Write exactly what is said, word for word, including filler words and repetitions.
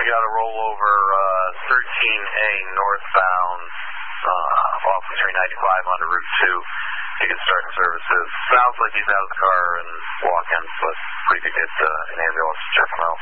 got a rollover uh, thirteen A northbound uh, off of three ninety-five onto Route two. You can start services. Sounds like he's out of the car and walking, but we could get uh, an ambulance to check him out.